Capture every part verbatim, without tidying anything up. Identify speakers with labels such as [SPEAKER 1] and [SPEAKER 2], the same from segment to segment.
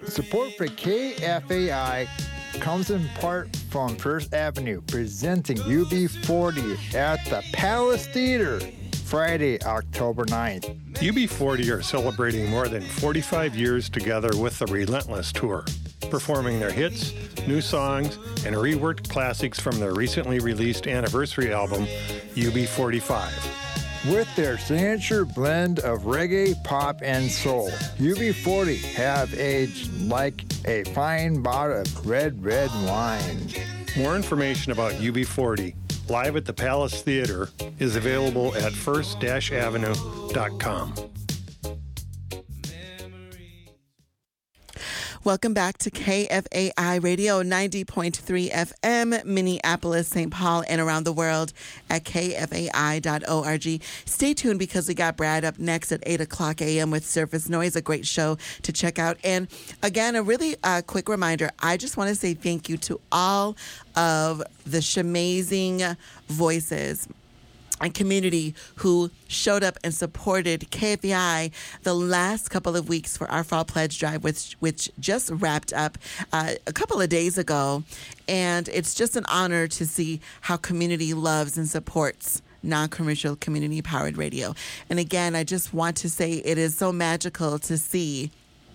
[SPEAKER 1] Support for K F A I comes in part from First Avenue, presenting U B forty at the Palace Theater, Friday, October ninth.
[SPEAKER 2] U B forty are celebrating more than forty-five years together with the Relentless Tour, performing their hits, new songs, and reworked classics from their recently released anniversary album, U B forty-five.
[SPEAKER 1] With their signature blend of reggae, pop, and soul, U B forty have aged like a fine bottle of red, red wine.
[SPEAKER 2] More information about U B forty, live at the Palace Theater, is available at first avenue dot com.
[SPEAKER 3] Welcome back to K F A I Radio ninety point three F M, Minneapolis, Saint Paul, and around the world at K F A I dot org. Stay tuned because we got Brad up next at eight o'clock a.m. with Surface Noise, a great show to check out. And again, a really uh, quick reminder, I just want to say thank you to all of the shamazing voices and community who showed up and supported K F A I the last couple of weeks for our Fall Pledge Drive, which which just wrapped up uh, a couple of days ago. And it's just an honor to see how community loves and supports non-commercial community-powered radio. And again, I just want to say it is so magical to see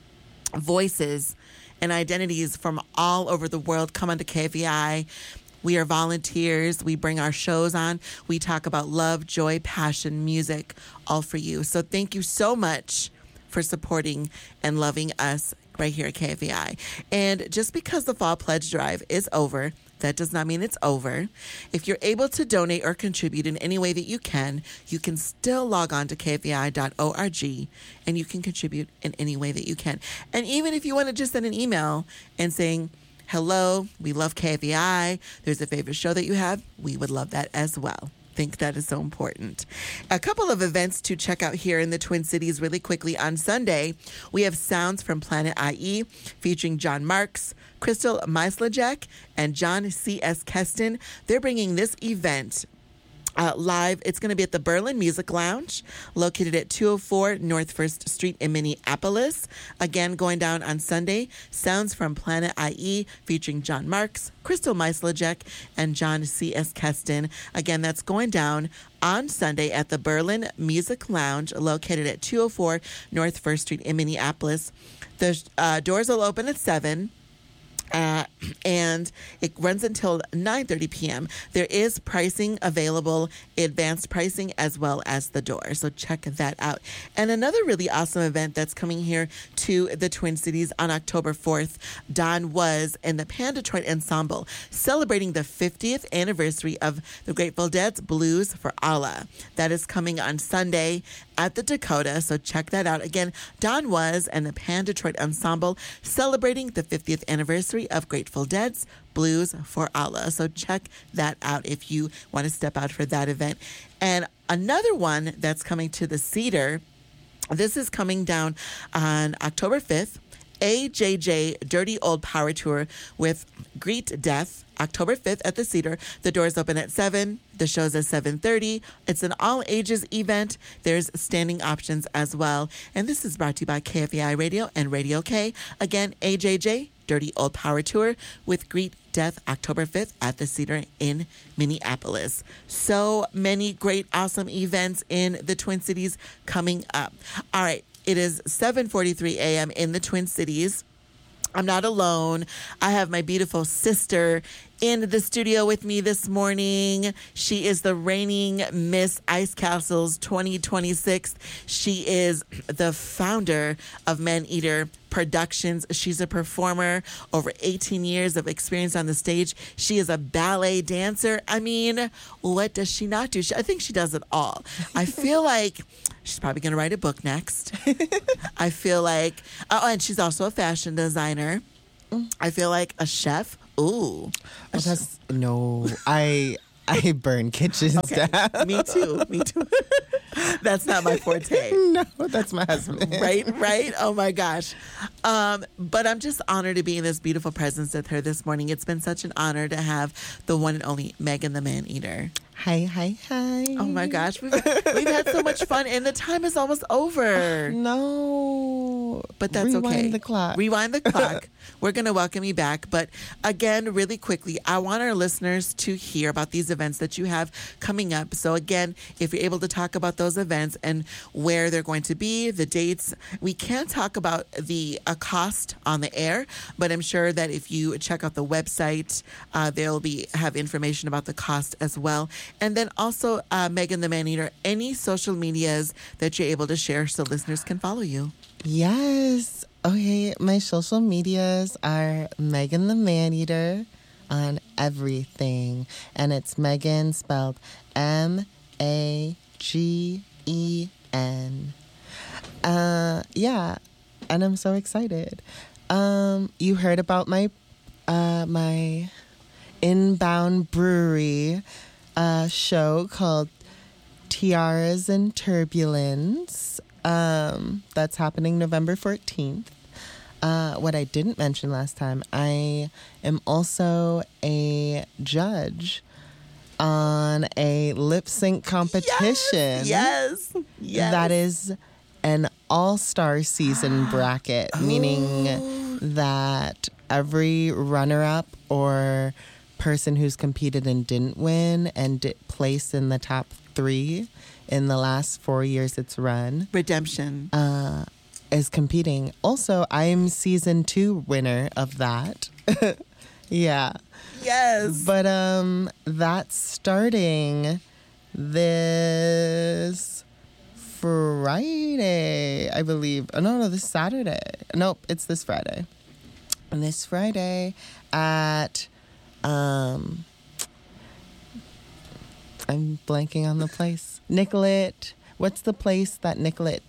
[SPEAKER 3] voices and identities from all over the world come onto K F A I. We are volunteers. We bring our shows on. We talk about love, joy, passion, music, all for you. So thank you so much for supporting and loving us right here at K F A I. And just because the Fall Pledge Drive is over, that does not mean it's over. If you're able to donate or contribute in any way that you can, you can still log on to K F A I dot org and you can contribute in any way that you can. And even if you want to just send an email and saying, hello, we love K F A I, there's a favorite show that you have, we would love that as well. Think that is so important. A couple of events to check out here in the Twin Cities really quickly. On Sunday, we have Sounds from Planet I E featuring John Marks, Crystal Meislajek, and John C S. Keston. They're bringing this event Uh, live. It's going to be at the Berlin Music Lounge, located at two oh four North First Street in Minneapolis. Again, going down on Sunday, Sounds from Planet I E featuring John Marks, Crystal Meislajek, and John C S. Keston. Again, that's going down on Sunday at the Berlin Music Lounge, located at two oh four North First Street in Minneapolis. The uh, doors will open at seven. Uh, and it runs until nine thirty p.m. There is pricing available, advanced pricing, as well as the door. So check that out. And another really awesome event that's coming here to the Twin Cities on October fourth, Don Was and the Pan Detroit Ensemble, celebrating the fiftieth anniversary of the Grateful Dead's Blues for Allah. That is coming on Sunday at the Dakota, so check that out. Again, Don Was and the Pan Detroit Ensemble celebrating the fiftieth anniversary of Grateful Dead's Blues for Allah. So check that out if you want to step out for that event. And another one that's coming to the Cedar, this is coming down on October fifth, A J J Dirty Old Power Tour with Greet Death, October fifth at the Cedar. The doors open at seven. The show's at seven thirty. It's an all-ages event. There's standing options as well. And this is brought to you by K F A I Radio and Radio K. Again, A J J Dirty Old Power Tour with Greet Death, October fifth at the Cedar in Minneapolis. So many great, awesome events in the Twin Cities coming up. All right. It is seven forty-three a.m. in the Twin Cities. I'm not alone. I have my beautiful sister in the studio with me this morning. She is the reigning Miss Ice Castles twenty twenty-six. She is the founder of Man Eater Productions. She's a performer, over eighteen years of experience on the stage. She is a ballet dancer. I mean, what does she not do? She, I think she does it all. I feel like she's probably going to write a book next. I feel like, oh, and she's also a fashion designer. I feel like a chef. Ooh.
[SPEAKER 4] Oh, that's, no, I I burn kitchens
[SPEAKER 3] okay.
[SPEAKER 4] down.
[SPEAKER 3] Me too. Me too. That's not my forte.
[SPEAKER 4] No, that's my husband.
[SPEAKER 3] Right, right? Oh, my gosh. Um, but I'm just honored to be in this beautiful presence with her this morning. It's been such an honor to have the one and only Megan the Man Eater.
[SPEAKER 4] Hi, hi, hi.
[SPEAKER 3] Oh, my gosh. We've, we've had so much fun, and the time is almost over.
[SPEAKER 4] No.
[SPEAKER 3] but that's
[SPEAKER 4] Rewind
[SPEAKER 3] okay.
[SPEAKER 4] the clock.
[SPEAKER 3] Rewind the clock. We're going to welcome you back. But again, really quickly, I want our listeners to hear about these events that you have coming up. So again, if you're able to talk about those events and where they're going to be, the dates, we can't talk about the uh, cost on the air, but I'm sure that if you check out the website, uh, they'll be have information about the cost as well. And then also, uh, Megan the Maneater, any social medias that you're able to share so listeners can follow you.
[SPEAKER 4] Yes. Okay, my social medias are Megan the Maneater on everything. And it's Megan spelled M A G E N. Uh, yeah, and I'm so excited. Um, you heard about my uh, my Inbound Brewery uh, show called Tiaras and Turbulence. Um, that's happening November fourteenth. Uh, what I didn't mention last time, I am also a judge on a lip sync competition.
[SPEAKER 3] Yes, yes.
[SPEAKER 4] That is an all-star season bracket, meaning that every runner-up or person who's competed and didn't win and di- placed in the top three in the last four years it's run
[SPEAKER 3] Redemption.
[SPEAKER 4] uh, is competing. Also, I'm season two winner of that. Yeah.
[SPEAKER 3] Yes.
[SPEAKER 4] But um, that's starting this Friday, I believe. Oh, no, no, this Saturday. Nope, it's this Friday. And this Friday at, um, I'm blanking on the place. Nicollet. What's the place that Nicollet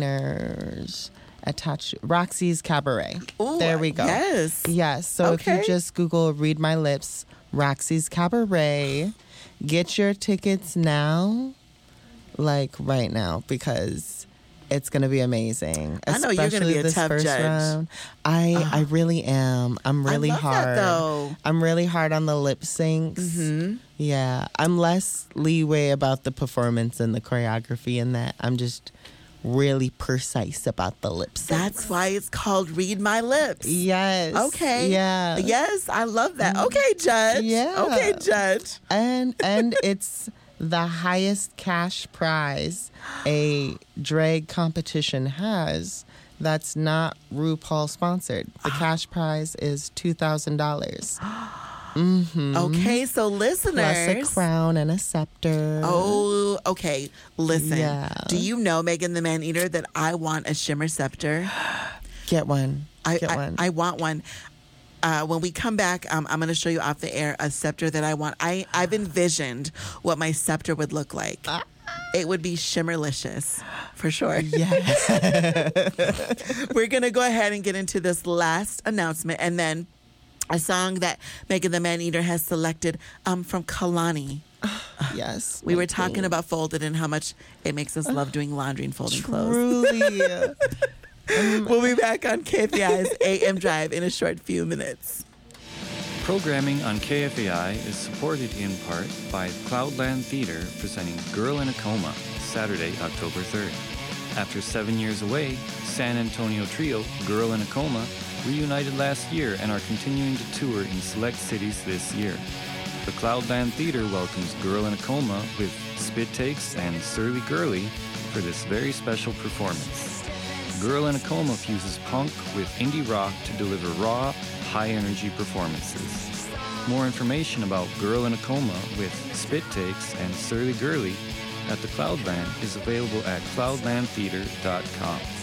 [SPEAKER 4] Diners attached? Roxy's Cabaret.
[SPEAKER 3] Ooh,
[SPEAKER 4] there we go.
[SPEAKER 3] Yes.
[SPEAKER 4] Yes. So if
[SPEAKER 3] Okay.
[SPEAKER 4] you just Google Read My Lips, Roxy's Cabaret, get your tickets now, like right now, because it's going to be amazing.
[SPEAKER 3] I know you're gonna be
[SPEAKER 4] Especially
[SPEAKER 3] a
[SPEAKER 4] this
[SPEAKER 3] tough
[SPEAKER 4] first
[SPEAKER 3] judge.
[SPEAKER 4] round. I, I really am. I'm really
[SPEAKER 3] I love
[SPEAKER 4] hard.
[SPEAKER 3] that, though.
[SPEAKER 4] I'm really hard on the lip syncs.
[SPEAKER 3] Mm-hmm.
[SPEAKER 4] Yeah. I'm less leeway about the performance and the choreography and that. I'm just really precise about the lip syncs.
[SPEAKER 3] That's why it's called Read My Lips.
[SPEAKER 4] Yes.
[SPEAKER 3] Okay.
[SPEAKER 4] Yeah.
[SPEAKER 3] Yes, I love that. Okay, Judge.
[SPEAKER 4] Yeah.
[SPEAKER 3] Okay, Judge.
[SPEAKER 4] And and it's the highest cash prize a drag competition has that's not RuPaul sponsored. The cash prize is two thousand dollars. Mm-hmm.
[SPEAKER 3] Okay, so listeners.
[SPEAKER 4] Plus a crown and a scepter.
[SPEAKER 3] Oh, okay. Listen.
[SPEAKER 4] Yeah.
[SPEAKER 3] Do you know, Megan the Maneater, that I want a shimmer scepter?
[SPEAKER 4] Get one.
[SPEAKER 3] I,
[SPEAKER 4] Get
[SPEAKER 3] I,
[SPEAKER 4] one.
[SPEAKER 3] I want one. Uh, when we come back, um, I'm going to show you off the air a scepter that I want. I, I've envisioned what my scepter would look like. It would be shimmerlicious, for sure.
[SPEAKER 4] Yeah.
[SPEAKER 3] We're going to go ahead and get into this last announcement, and then a song that Megan the Maneater has selected um, from Kalani.
[SPEAKER 4] Yes.
[SPEAKER 3] We
[SPEAKER 4] my
[SPEAKER 3] were talking
[SPEAKER 4] queen.
[SPEAKER 3] about folded and how much it makes us love doing laundry and folding clothes.
[SPEAKER 4] Truly.
[SPEAKER 3] We'll be back on K F A I's A M Drive in a short few minutes.
[SPEAKER 5] Programming on K F A I is supported in part by Cloudland Theater presenting Girl in a Coma, Saturday, October third. After seven years away, San Antonio trio Girl in a Coma reunited last year and are continuing to tour in select cities this year. The Cloudland Theater welcomes Girl in a Coma with Spit Takes and Surly Girly for this very special performance. Girl in a Coma fuses punk with indie rock to deliver raw, high-energy performances. More information about Girl in a Coma with Spit Takes and Surly Girly at the Cloudland is available at cloudland theater dot com.